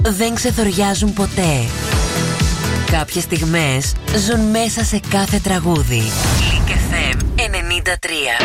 δεν ξεθοριάζουν ποτέ. Κάποιες στιγμές ζουν μέσα σε κάθε τραγούδι. Link FM 93.